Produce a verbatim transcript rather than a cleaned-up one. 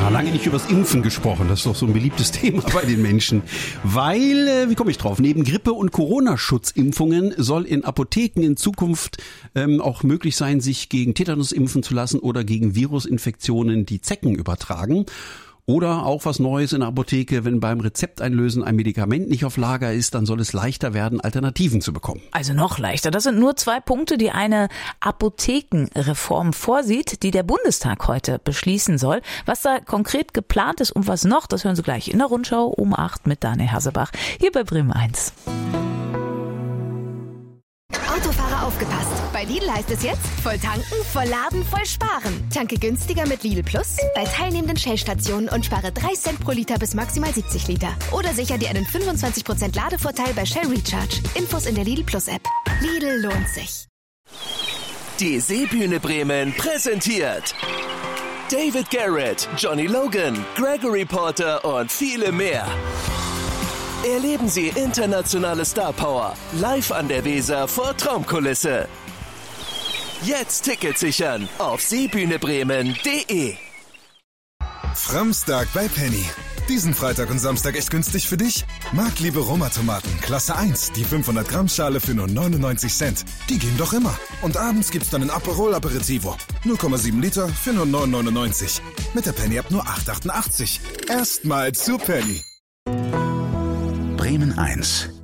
Ja, lange nicht übers Impfen gesprochen. Das ist doch so ein beliebtes Thema bei den Menschen. Weil, äh, wie komme ich drauf? Neben Grippe- und Corona-Schutzimpfungen soll in Apotheken in Zukunft ähm, auch möglich sein, sich gegen Tetanus impfen zu lassen oder gegen Virusinfektionen, die Zecken übertragen. Oder auch was Neues in der Apotheke, wenn beim Rezepteinlösen ein Medikament nicht auf Lager ist, dann soll es leichter werden, Alternativen zu bekommen. Also noch leichter. Das sind nur zwei Punkte, die eine Apothekenreform vorsieht, die der Bundestag heute beschließen soll. Was da konkret geplant ist und was noch, das hören Sie gleich in der Rundschau um acht mit Daniel Hasebach hier bei Bremen eins. Autofahrer aufgepasst. Bei Lidl heißt es jetzt, voll tanken, voll laden, voll sparen. Tanke günstiger mit Lidl Plus bei teilnehmenden Shell-Stationen und spare drei Cent pro Liter bis maximal siebzig Liter. Oder sicher dir einen fünfundzwanzig Prozent Ladevorteil bei Shell Recharge. Infos in der Lidl Plus App. Lidl lohnt sich. Die Seebühne Bremen präsentiert David Garrett, Johnny Logan, Gregory Porter und viele mehr. Erleben Sie internationale Starpower live an der Weser vor Traumkulisse. Jetzt Tickets sichern auf seebühnebremen punkt de. Framstag bei Penny. Diesen Freitag und Samstag echt günstig für dich? Marktliebe Roma-Tomaten, Klasse eins, die fünfhundert Gramm Schale für nur neunundneunzig Cent. Die gehen doch immer. Und abends gibt's dann ein Aperol Aperitivo. null Komma sieben Liter für nur neun neunundneunzig. Mit der Penny-App nur acht achtundachtzig. Erstmal zu Penny. Bremen eins.